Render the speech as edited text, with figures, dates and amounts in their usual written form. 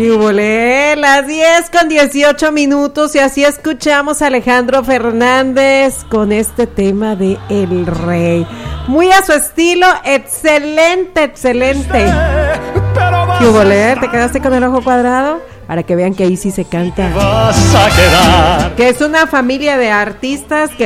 Las 10:18 y así escuchamos a Alejandro Fernández con este tema de El Rey. Muy a su estilo, excelente. ¿Te quedaste con el ojo cuadrado? Para que vean que ahí sí se canta. Que es una familia de artistas que